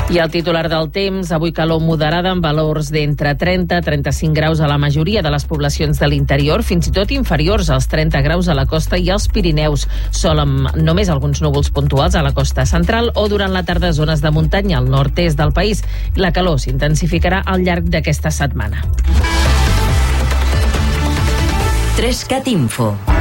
I el titular del temps, avui calor moderada amb valors d'entre 30 i 35 graus a la majoria de les poblacions de l'interior, fins i tot inferiors als 30 graus a la costa i als Pirineus. Sol amb només alguns núvols puntuals a la costa central o durant la tarda zones de muntanya al nord-est del país. La calor s'intensificarà al llarg d'aquesta setmana. 3CAT Info.